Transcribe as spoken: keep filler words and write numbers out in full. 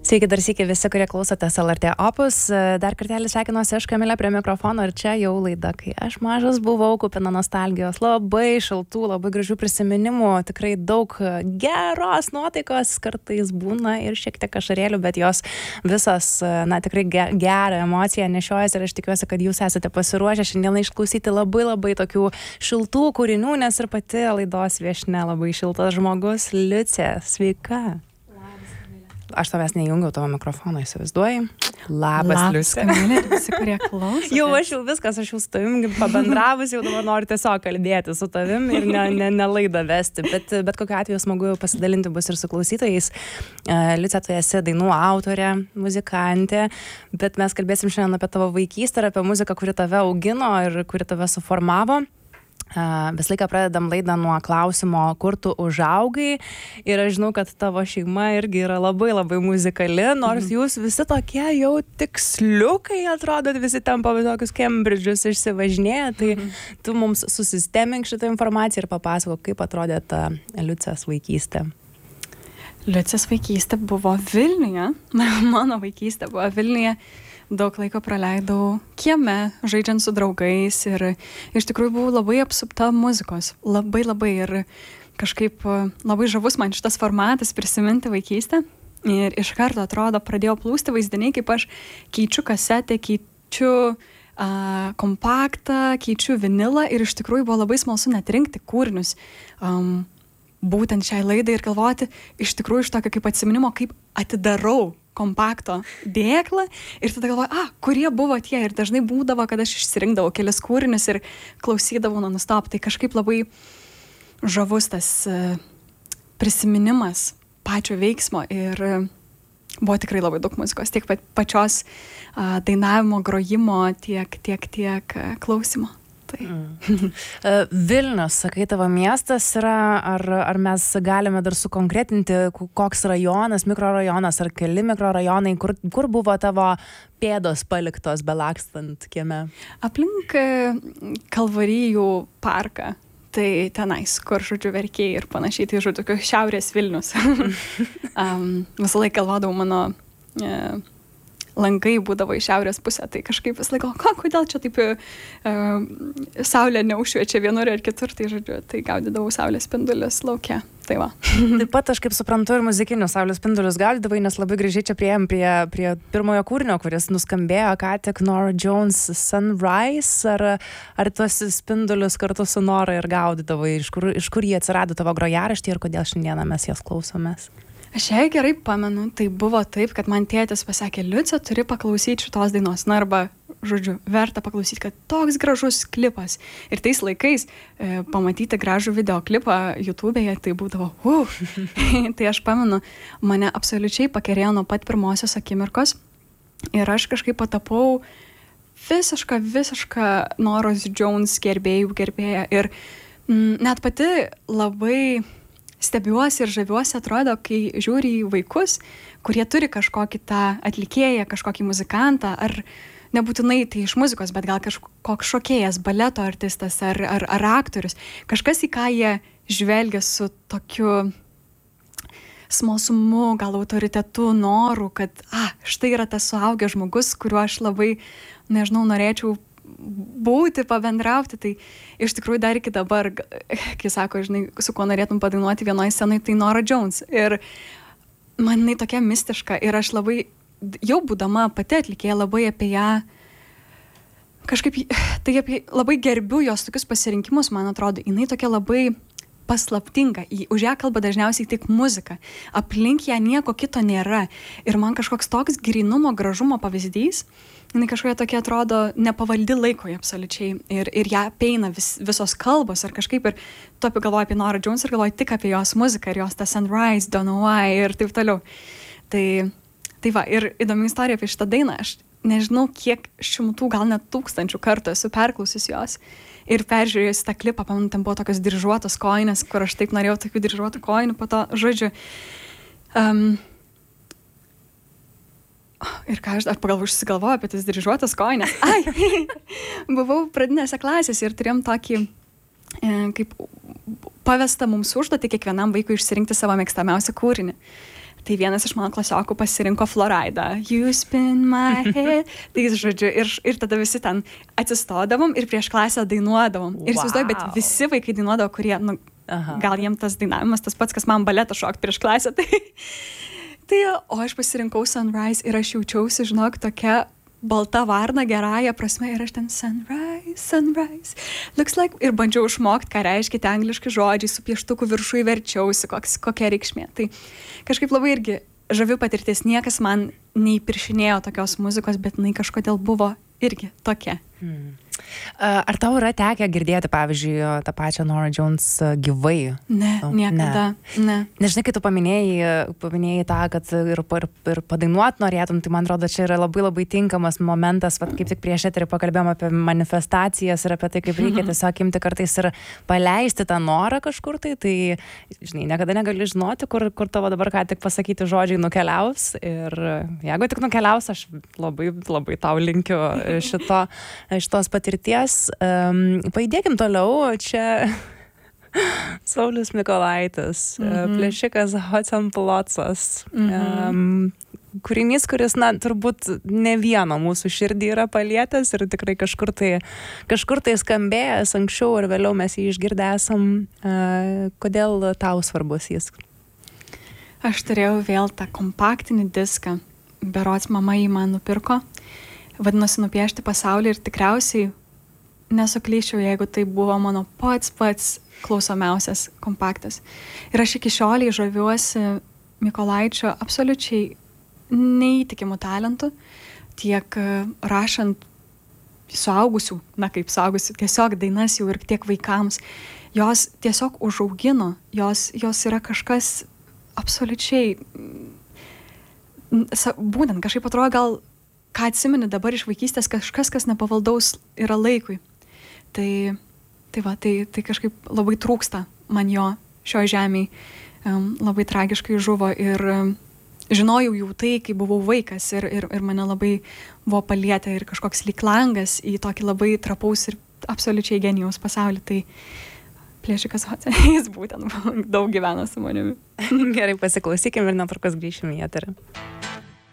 Sveiki dar sykį visi, kurie klausotės L R T Opus. Dar kartelį sveikinuosi aš Kamilė prie mikrofono ir čia jau laida, kai aš mažas buvau, kupina nostalgijos, labai šaltų, labai gražių prisiminimų, tikrai daug geros nuotaikos, kartais būna ir šiek tiek ašarėlių, bet jos visas, na tikrai gerą emociją nešiojasi ir aš tikiuosi, kad jūs esate pasiruošę šiandieną išklausyti labai labai tokių šiltų kūrinių, nes ir pati laidos viešnia labai šiltas žmogus, Liucė, sveika. Aš tavęs nejungiau tavo mikrofoną, įsivaizduoji. Labas, Liucė. Labas, visi, kurie klauso. Jau aš jau viskas, aš jau su tavim pabendravus, jau dabar noriu tiesiog kalbėti su tavim ir ne, ne, ne laidą vesti. Bet, bet kokiu atveju smagu pasidalinti bus ir su klausytojais. Liucė, tu esi dainų autorė, muzikantė, bet mes kalbėsim šiandien apie tavo vaikystę ir apie muziką, kuri tave augino ir kuri tave suformavo. Vis laiką pradedam laidą nuo klausimo, kur tu užaugai, ir aš žinau, kad tavo šeima irgi yra labai labai muzikali, nors jūs visi tokie jau tiksliukai atrodot, visi ten po visokius Cambridge'us išsivažinėję, tai tu mums susistemink šitą informaciją ir papasakok, kaip atrodė ta Liucės vaikystė. Liucės vaikystė buvo Vilniuje, mano vaikystė buvo Vilniuje. Daug laiko praleidau kieme, žaidžiant su draugais ir iš tikrųjų buvau labai apsupta muzikos, labai labai ir kažkaip labai žavus man šitas formatas prisiminti vaikystę ir iš karto atrodo pradėjo plūsti vaizdiniai, kaip aš keičiu kasetę, keičiu a, kompaktą, keičiu vinilą ir iš tikrųjų buvo labai smalsu net rinkti kūrinius um, būtent šiai laidai ir galvoti iš tikrųjų iš tokio kaip atsiminimo, kaip atidarau kompakto dėklą ir tada galvoju, ah, kurie buvo tie ir dažnai būdavo, kad aš išsirinkdavau kelis kūrinius ir klausydavau non-stop, tai kažkaip labai žavus tas uh, prisiminimas pačio veiksmo ir uh, buvo tikrai labai daug muzikos, tiek pačios uh, dainavimo, grojimo, tiek, tiek, tiek uh, klausimo. Mm. Vilnius, sakai, tavo miestas yra, ar, ar mes galime dar sukonkretinti, koks rajonas, mikrorajonas ar keli mikrorajonai, kur, kur buvo tavo pėdos paliktos belakstant kieme? Aplink Kalvarijų parką, tai tenais, kur, žodžiu, Verkiai ir panašiai, tai, žodžiu, tokio šiaurės Vilnius. um, visą laiką galvodavau mano... Uh, langai būdavo į šiaurės pusę, tai kažkaip vis laiko, ko, kodėl čia taip uh, saulė neužšviečia vienur ir kitur, tai žodžiu, tai gaudydavau saulės spindulius lauke, tai va. Taip pat aš kaip suprantu ir muzikinius saulės spindulius gaudydavai, nes labai gražiai čia priėjom prie, prie pirmojo kūrinio, kuris nuskambėjo ką tik, Norah Jones Sunrise, ar, ar tuos spindulius kartu su Nora ir gaudydavai, iš kur, iš kur jie atsirado tavo grojaraštį ir kodėl šiandieną mes jas klausomės? Aš jai gerai pamenu, tai buvo taip, kad man tėtis pasakė, Liucė, turi paklausyti šitos dainos, na arba, žodžiu, verta paklausyti, kad toks gražus klipas. Ir tais laikais e, pamatyti gražų videoklipą YouTube'e, tai būdavo, uh. Tai aš pamenu, mane absoliučiai pakerėjo nuo pat pirmosios akimirkos ir aš kažkaip patapau visišką, visišką Noros Jones gerbėjų gerbėją ir m, net pati labai... stebiuosi ir žaviuosi, atrodo, kai žiūri į vaikus, kurie turi kažkokį tą atlikėją, kažkokį muzikantą, ar nebūtinai tai iš muzikos, bet gal kažkoks šokėjas, baleto artistas ar, ar, ar aktorius. Kažkas, į ką jie žvelgia su tokiu smalsumu, gal autoritetu, noru, kad, ah, štai yra tas suaugęs žmogus, kuriuo aš labai, nežinau, norėčiau būti, pabendrauti, tai iš tikrųjų dar iki dabar, kai sako, žinai, su kuo norėtum padainuoti vienoje scenoje, tai Norah Jones. Ir man jinai tokia mistiška ir aš labai, jau būdama pati atlikėja, labai apie ją, kažkaip, tai apie, labai gerbiu jos tokius pasirinkimus, man atrodo, jinai tokia labai paslaptinga, už ją kalba dažniausiai tik muzika, aplink ją nieko kito nėra ir man kažkoks toks grynumo, gražumo pavyzdys, jinai kažkokia tokia atrodo nepavaldi laikui absoliučiai ir, ir ją apeina vis, visos kalbos ir kažkaip ir tu apie galvoji apie Norah Jones ir galvoji tik apie jos muziką ir jos tą Sunrise, Don't Know Why ir taip toliau. Tai, tai va, ir įdomi istorija apie šitą dainą, aš nežinau kiek šimtų, gal net tūkstančių kartų esu perklausius jos ir peržiūrėjus tą klipą, pamanu, ten buvo tokios dirižuotos kojinės, kur aš taip norėjau tokių dirižuotų kojinių, po to, žodžiu, um, ir ką aš dar pagalvoju, užsigalvoju apie tas dirižuotas kojines. Ai, buvau pradinėse klasėse ir turėjom tokį, e, kaip pavesta mums užduotį kiekvienam vaikui išsirinkti savo mėgstamiausią kūrinį. Tai vienas iš mano klasiokų pasirinko Floridą. You spin my head. Tai žodžiu, ir, ir tada visi ten atsistodavom ir prieš klasę dainuodavom. Ir įsivaizduoju, bet visi vaikai dainuodavo, kurie, nu, Aha. gal jiem tas dainavimas tas pats, kas man baletą šokti prieš klasę. Tai, tai, o aš pasirinkau Sunrise ir aš jaučiausi, žinok, tokia balta varna gerąją prasme ir aš ten sunrise, sunrise. Looks like, ir bandžiau išmokti, ką reiškia tie angliški žodžiai, su pieštuku viršui verčiausi, koks, kokia reikšmė. Tai kažkaip labai irgi žavi patirtis, niekas man neįpiršinėjo tokios muzikos, bet jinai kažkodėl buvo irgi tokia. Hmm. Ar tau yra tekę girdėti, pavyzdžiui, tą pačią Norah Jones gyvai? Ne, oh, niekada. Ne. Nežinai, kai tu paminėjai, paminėjai tą, kad ir, ir, ir padainuot norėtum, tai man atrodo, čia yra labai labai tinkamas momentas, vat, kaip tik prieš eterį pakalbėjom apie manifestacijas ir apie tai, kaip reikia tiesiog imti kartais ir paleisti tą norą kažkur tai, tai, žinai, niekada negali žinoti, kur, kur tavo dabar ką tik pasakyti žodžiai nukeliaus ir jeigu tik nukeliaus, aš labai, labai tau linkiu šito, šitos patirties. Um, pajudėkim toliau, čia Saulius Mykolaitis, mm-hmm. plėšikas Hotzenplotzas, mm-hmm. um, kūrinys, kuris, na, turbūt ne vieno mūsų širdį yra palietęs ir tikrai kažkur tai, kažkur tai skambėjęs anksčiau ir vėliau mes jį išgirdę esam. Uh, kodėl tau svarbus jis? Aš turėjau vėl tą kompaktinį diską, berods mama jį man nupirko, vadinosi Nupiešti pasaulį ir tikriausiai nesuklyščiau, jeigu tai buvo mano pats pats klausomiausias kompaktas. Ir aš iki šioliai žaviuosi Mykolaičio absoliučiai neįtikimų talentų, tiek rašant suaugusių, na kaip suaugusių, tiesiog dainas jau ir tiek vaikams. Jos tiesiog užaugino, jos, jos yra kažkas absoliučiai, būtent kažkaip atrodo gal, ką atsimeni dabar iš vaikystės, kažkas, kas nepavaldaus yra laikui. Tai, tai va, tai, tai kažkaip labai trūksta man jo šioj žemėj. Um, labai tragiškai žuvo ir um, žinojau jau tai, kai buvau vaikas ir, ir, ir mane labai buvo palietę ir kažkoks lyg langas į tokį labai trapaus ir absoliučiai genijaus pasaulį. Tai plėšikas Hotzenplotzas, jis būtent daug gyvena su manimi. Gerai, pasiklausykim ir netrukus grįšim į eterį.